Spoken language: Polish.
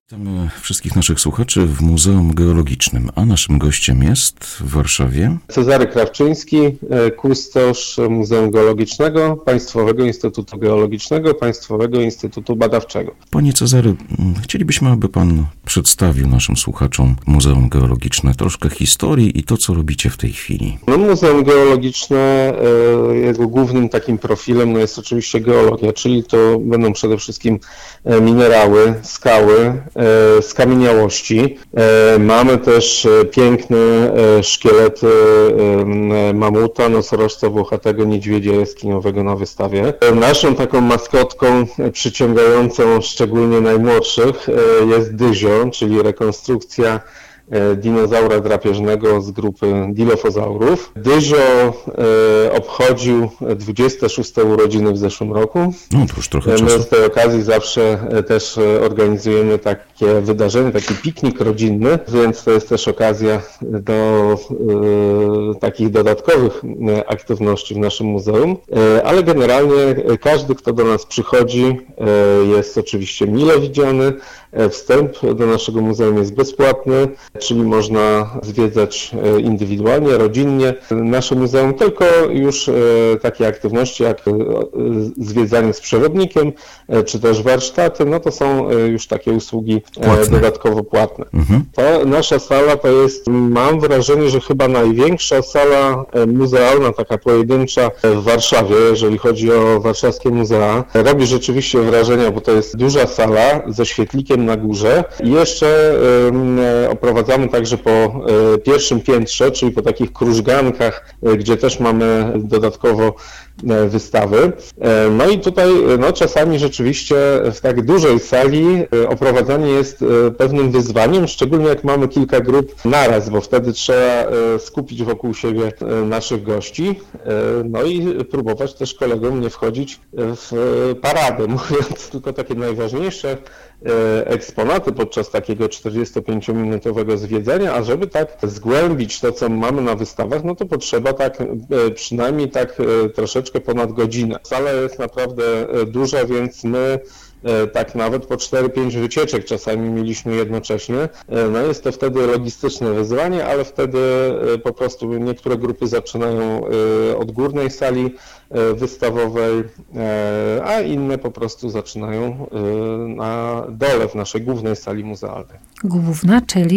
Witamy wszystkich naszych słuchaczy w Muzeum Geologicznym, a naszym gościem jest w Warszawie Cezary Krawczyński, kustosz Muzeum Geologicznego, Państwowego Instytutu Geologicznego, Państwowego Instytutu Badawczego. Panie Cezary, chcielibyśmy, aby Pan przedstawił naszym słuchaczom Muzeum Geologiczne, troszkę historii i to, co robicie w tej chwili. Muzeum Geologiczne, jego głównym takim profilem jest oczywiście geologia, czyli to będą przede wszystkim minerały, skały, skamieniałości. Mamy też piękne szkielety mamuta, nosorożca włochatego, niedźwiedzia jaskiniowego na wystawie. Naszą taką maskotką przyciągającą szczególnie najmłodszych jest Dyzio, czyli rekonstrukcja dinozaura drapieżnego z grupy dilofozaurów. Dyzio obchodził 26. urodziny w zeszłym roku. No to już trochę czasu. My z tej okazji zawsze też organizujemy takie wydarzenie, taki piknik rodzinny, więc to jest też okazja do takich dodatkowych aktywności w naszym muzeum. Ale generalnie każdy, kto do nas przychodzi, jest oczywiście mile widziany. Wstęp do naszego muzeum jest bezpłatny, czyli można zwiedzać indywidualnie, rodzinnie nasze muzeum, tylko już takie aktywności jak zwiedzanie z przewodnikiem, czy też warsztaty, no to są już takie usługi dodatkowo płatne. Ta nasza sala to jest, mam wrażenie, że chyba największa sala muzealna, taka pojedyncza w Warszawie, jeżeli chodzi o warszawskie muzea. Robi rzeczywiście wrażenie, bo to jest duża sala ze świetlikiem na górze i jeszcze oprowadzamy także po pierwszym piętrze, czyli po takich krużgankach, gdzie też mamy dodatkowo wystawy. No i tutaj czasami rzeczywiście w tak dużej sali oprowadzanie jest pewnym wyzwaniem, szczególnie jak mamy kilka grup naraz, bo wtedy trzeba skupić wokół siebie naszych gości, no i próbować też kolegom nie wchodzić w paradę, mówiąc tylko takie najważniejsze eksponaty podczas takiego 45-minutowego zwiedzania, a żeby tak zgłębić to, co mamy na wystawach, no to potrzeba tak przynajmniej tak troszeczkę ponad godzinę. Sala jest naprawdę duża, więc my tak nawet po 4-5 wycieczek czasami mieliśmy jednocześnie. No jest to wtedy logistyczne wyzwanie, ale wtedy po prostu niektóre grupy zaczynają od górnej sali wystawowej, a inne po prostu zaczynają na dole w naszej głównej sali muzealnej. Główna, czyli